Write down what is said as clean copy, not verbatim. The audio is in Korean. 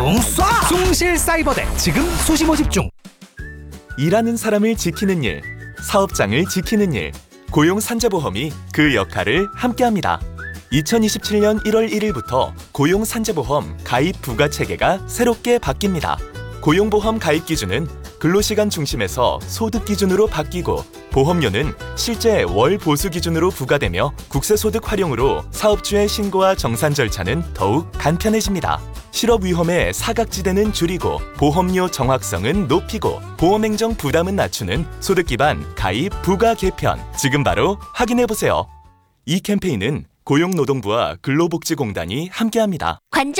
총 쏴! 숭실사이버대 지금 수시 모집 중. 일하는 사람을 지키는 일, 사업장을 지키는 일, 고용산재보험이 그 역할을 함께합니다. 2027년 1월 1일부터 고용산재보험 가입 부과체계가 새롭게 바뀝니다. 고용보험 가입 기준은 근로시간 중심에서 소득 기준으로 바뀌고 보험료는 실제 월 보수 기준으로 부과되며 국세소득 활용으로 사업주의 신고와 정산 절차는 더욱 간편해집니다. 실업 위험의 사각지대는 줄이고 보험료 정확성은 높이고 보험행정 부담은 낮추는 소득 기반 가입 부과 개편. 지금 바로 확인해보세요. 이 캠페인은 고용노동부와 근로복지공단이 함께합니다.